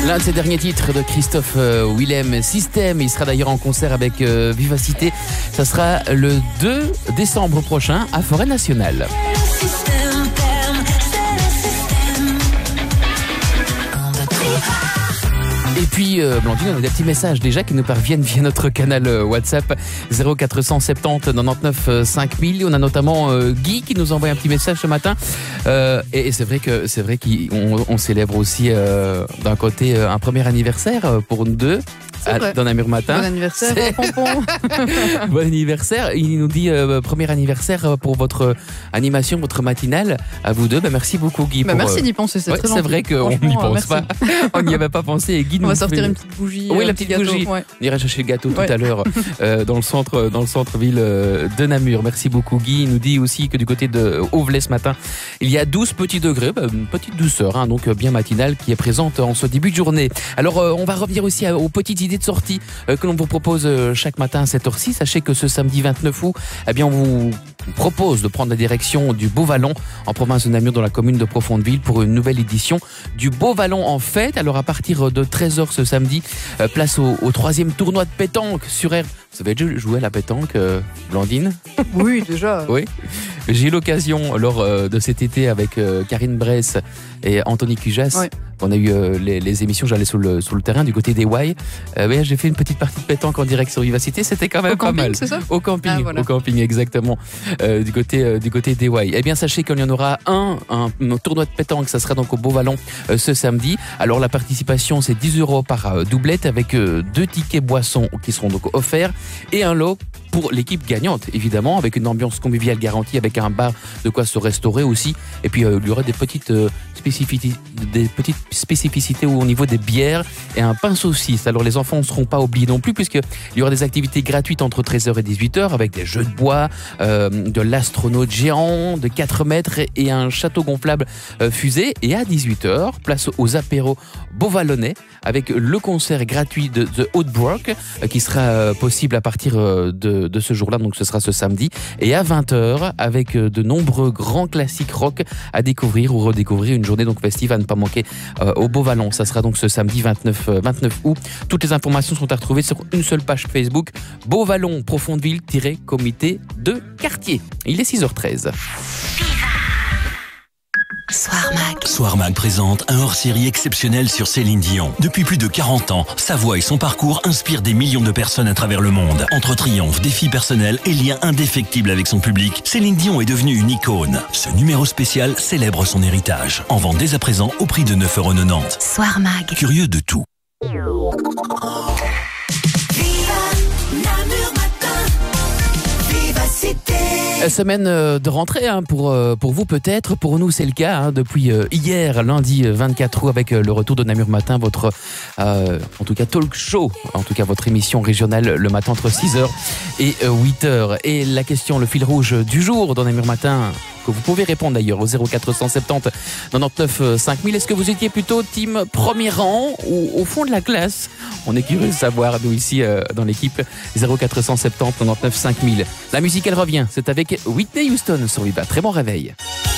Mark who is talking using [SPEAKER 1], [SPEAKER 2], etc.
[SPEAKER 1] L'un de ses derniers titres de Christophe Willem, Système. Il sera d'ailleurs en concert avec Vivacité. Ça sera le 2 décembre prochain à Forêt Nationale. Et puis, Blandine, on a des petits messages déjà qui nous parviennent via notre canal WhatsApp 0470 99 5000. On a notamment Guy qui nous envoie un petit message ce matin. Et c'est vrai qu'on célèbre aussi d'un côté un premier anniversaire pour nous deux. Dans Namur Matin.
[SPEAKER 2] Bon anniversaire, Pompon.
[SPEAKER 1] Bon anniversaire. Il nous dit premier anniversaire pour votre animation, votre matinale. À vous deux. Merci beaucoup, Guy.
[SPEAKER 2] Merci d'y penser, c'est très gentil.
[SPEAKER 1] C'est vrai qu'on n'y pense pas. On n'y avait pas pensé. Et Guy
[SPEAKER 2] on va sortir une petite bougie.
[SPEAKER 1] Oui, la petite bougie. Ouais. On ira chercher le gâteau tout à l'heure dans le centre-ville de Namur. Merci beaucoup, Guy. Il nous dit aussi que du côté de Auvelais ce matin, il y a 12 petits degrés, une petite douceur, donc bien matinale qui est présente en ce début de journée. Alors, on va revenir aussi aux petites idées de sortie que l'on vous propose chaque matin à cette heure-ci. Sachez que ce samedi 29 août, on vous propose de prendre la direction du Beau-Vallon en province de Namur dans la commune de Profondeville pour une nouvelle édition du Beau-Vallon en fête. Alors à partir de 13h ce samedi, place au 3e tournoi de pétanque sur Air. Vous avez déjà joué à la pétanque, Blandine?
[SPEAKER 2] Oui, déjà.
[SPEAKER 1] Oui. J'ai eu l'occasion lors de cet été avec Karine Bress et Anthony Cujas. Oui. On a eu les émissions, j'allais sur le terrain du côté des Wai. J'ai fait une petite partie de pétanque en direct sur Vivacité, c'était quand même pas mal.
[SPEAKER 2] C'est ça
[SPEAKER 1] au camping, exactement, du côté des Wai. Eh bien, sachez qu'il y en aura un tournoi de pétanque, ça sera donc au Beau-Vallon ce samedi. Alors la participation, c'est 10 € par doublette avec 2 tickets boissons qui seront donc offerts et un lot pour l'équipe gagnante, évidemment, avec une ambiance conviviale garantie, avec un bar de quoi se restaurer aussi. Et puis, il y aura des petites spécificités au niveau des bières et un pain saucisse. Alors, les enfants ne seront pas oubliés non plus, puisqu'il y aura des activités gratuites entre 13h et 18h, avec des jeux de bois, de l'astronaute géant de 4 mètres et un château gonflable fusée. Et à 18h, place aux apéros Beau-Vallonnais, avec le concert gratuit de The Outbrook, qui sera possible à partir de ce jour-là, donc ce sera ce samedi, et à 20h avec de nombreux grands classiques rock à découvrir ou redécouvrir, une journée donc festive à ne pas manquer au Beau-Vallon. Ça sera donc ce samedi 29 août. Toutes les informations sont à retrouver sur une seule page Facebook, Beau-Vallon Profondeville-comité de quartier. Il est 6h13.
[SPEAKER 3] Soir Mag présente un hors-série exceptionnel sur Céline Dion. Depuis plus de 40 ans, sa voix et son parcours inspirent des millions de personnes à travers le monde. Entre triomphes, défis personnels et liens indéfectibles avec son public, Céline Dion est devenue une icône. Ce numéro spécial célèbre son héritage. En vente dès à présent au prix de 9,90 €.
[SPEAKER 4] Soir Mag.
[SPEAKER 3] Curieux de tout.
[SPEAKER 1] Semaine de rentrée pour vous peut-être, pour nous c'est le cas depuis hier lundi 24 août avec le retour de Namur Matin, votre en tout cas talk show, en tout cas votre émission régionale le matin entre 6h et 8h. Et la question, le fil rouge du jour dans Namur Matin, que vous pouvez répondre d'ailleurs au 0470 99 5000. Est-ce que vous étiez plutôt team premier rang ou au fond de la classe? On est curieux de savoir, nous ici dans l'équipe. 0470 99 5000. La musique elle revient, c'est avec Whitney Houston sur Viva. Très bon réveil.